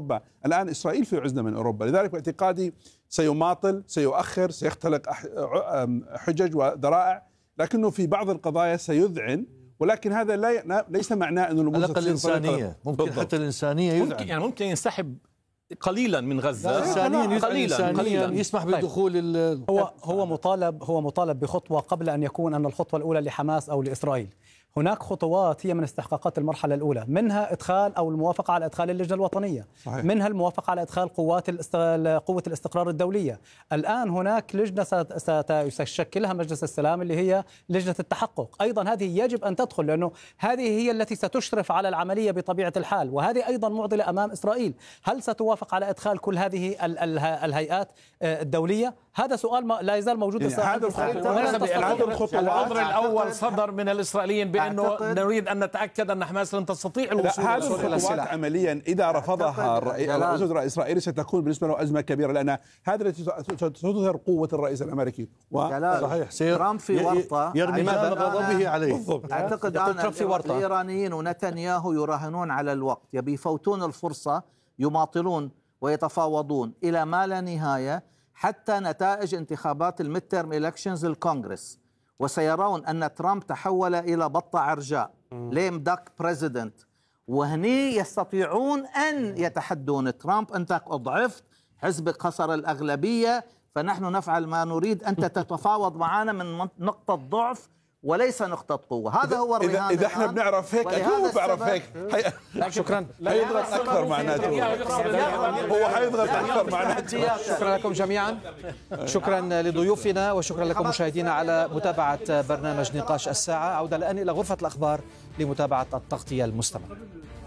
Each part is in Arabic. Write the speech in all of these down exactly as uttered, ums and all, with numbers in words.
أوروبا. الآن إسرائيل في عزلة من أوروبا، لذلك باعتقادي سيماطل، سيؤخر، سيختلق حجج وذرائع، لكنه في بعض القضايا سيذعن. ولكن هذا لا ليس معناه أنه الأمور الأقل الإنسانية ممكن بالضبط. حتى الإنسانية يذعن، ممكن يعني ممكن ينسحب قليلا من غزة إنسانيا قليلا قليلا يسمح بدخول طيب. هو هو مطالب هو مطالب بخطوة قبل أن يكون أن الخطوة الأولى لحماس أو لإسرائيل. هناك خطوات هي من استحقاقات المرحلة الأولى، منها إدخال أو الموافقة على إدخال اللجنة الوطنية، صحيح. منها الموافقة على إدخال قوات قوة الاستقرار الدولية. الآن هناك لجنة سيشكلها مجلس السلام اللي هي لجنة التحقق، أيضا هذه يجب أن تدخل، لأنه هذه هي التي ستشرف على العملية بطبيعة الحال، وهذه أيضا معضلة أمام إسرائيل. هل ستوافق على إدخال كل هذه الهيئات الدولية؟ هذا سؤال لا يزال موجود. يعني هذا الخطوة الأمر الأول صدر من الإسرائيليين بأنه نريد أن نتأكد أن حماس لن تستطيع الوصول إلى هذه الخطوات. عمليا إذا رفضها الرئيس الإسرائيلي ستكون بالنسبة له أزمة كبيرة، لأن هذا التي ستظهر قوة الرئيس الأمريكي. صحيح. ترامب في ورطة يرمي ماذا غضبه عليه. أعتقد أن الإيرانيين ونتنياهو يراهنون على الوقت، يبي يفوتون الفرصة، يماطلون ويتفاوضون إلى ما لا نهاية حتى نتائج انتخابات الميدتيرم إلكشنز الكونغرس، وسيرون أن ترامب تحول إلى بطة عرجاء، ليم داك بريزيدنت، وهني يستطيعون أن يتحدون ترامب: أنت أضعفت، حزبك خسر الأغلبية، فنحن نفعل ما نريد، أنت تتفاوض معنا من نقطة ضعف وليس نقطة قوة. هذا هو الرهان. إذا احنا بنعرف هيك هو بيعرف هيك. شكرا. حيضغط أكثر معناته. هو حيضغط أكثر معناته. شكرا لكم جميعا. شكرا لضيوفنا وشكرا لكم مشاهدينا على متابعة برنامج نقاش الساعة. عودة الآن إلى غرفة الأخبار لمتابعة التغطية المستمرة.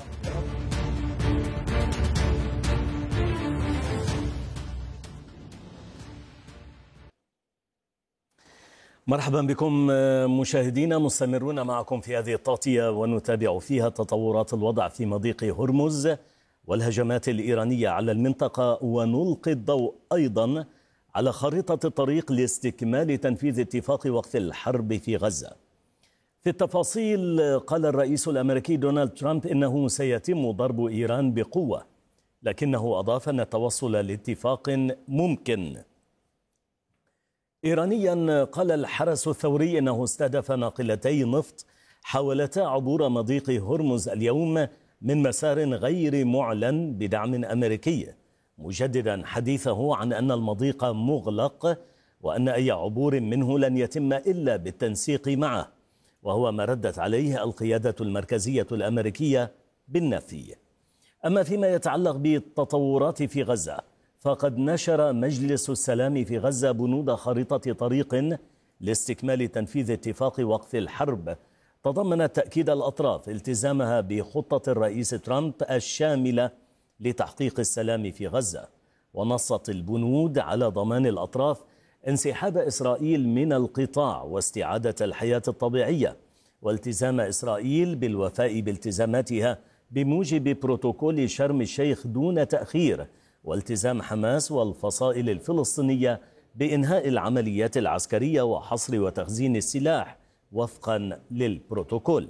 مرحبا بكم مشاهدينا، مستمرون معكم في هذه التغطية ونتابع فيها تطورات الوضع في مضيق هرمز والهجمات الإيرانية على المنطقة، ونلقي الضوء أيضا على خارطة الطريق لاستكمال تنفيذ اتفاق وقف الحرب في غزة. في التفاصيل، قال الرئيس الأمريكي دونالد ترامب إنه سيتم ضرب إيران بقوة، لكنه أضاف أن التوصل لاتفاق ممكن. إيرانيا، قال الحرس الثوري إنه استهدف ناقلتي نفط حاولتا عبور مضيق هرمز اليوم من مسار غير معلن بدعم أمريكي، مجددا حديثه عن أن المضيق مغلق وأن أي عبور منه لن يتم إلا بالتنسيق معه، وهو ما ردت عليه القيادة المركزية الأمريكية بالنفي. أما فيما يتعلق بالتطورات في غزة، فقد نشر مجلس السلام في غزة بنود خارطة طريق لاستكمال تنفيذ اتفاق وقف الحرب، تضمنت تأكيد الأطراف التزامها بخطة الرئيس ترامب الشاملة لتحقيق السلام في غزة. ونصت البنود على ضمان الأطراف انسحاب إسرائيل من القطاع واستعادة الحياة الطبيعية، والتزام إسرائيل بالوفاء بالتزاماتها بموجب بروتوكول شرم الشيخ دون تأخير، والتزام حماس والفصائل الفلسطينية بإنهاء العمليات العسكرية وحصر وتخزين السلاح وفقا للبروتوكول.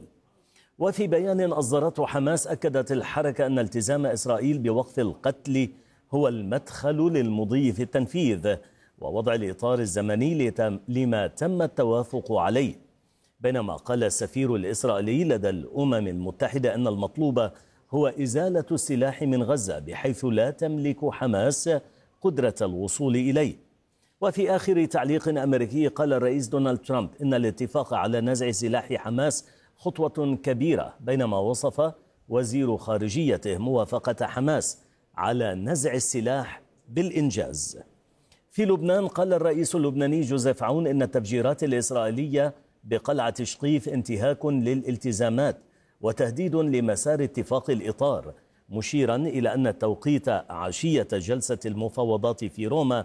وفي بيان أصدرته حماس، أكدت الحركة أن التزام إسرائيل بوقف القتل هو المدخل للمضي في التنفيذ ووضع الإطار الزمني لما تم التوافق عليه، بينما قال السفير الإسرائيلي لدى الأمم المتحدة أن المطلوب هو إزالة السلاح من غزة، بحيث لا تملك حماس قدرة الوصول إليه. وفي آخر تعليق أمريكي، قال الرئيس دونالد ترامب إن الاتفاق على نزع سلاح حماس خطوة كبيرة، بينما وصف وزير خارجيته موافقة حماس على نزع السلاح بالإنجاز. في لبنان، قال الرئيس اللبناني جوزيف عون إن التفجيرات الإسرائيلية بقلعة شقيف انتهاك للالتزامات وتهديد لمسار اتفاق الإطار، مشيرا إلى أن التوقيت عشية جلسة المفاوضات في روما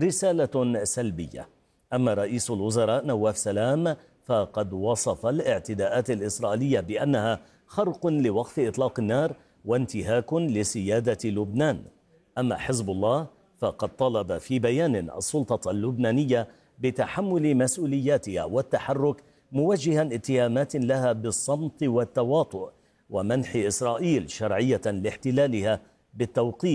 رسالة سلبية. أما رئيس الوزراء نواف سلام فقد وصف الاعتداءات الإسرائيلية بأنها خرق لوقف إطلاق النار وانتهاك لسيادة لبنان. أما حزب الله فقد طلب في بيان السلطة اللبنانية بتحمل مسؤولياتها والتحرك، موجها اتهامات لها بالصمت والتواطؤ ومنح إسرائيل شرعية لاحتلالها بالتوقيت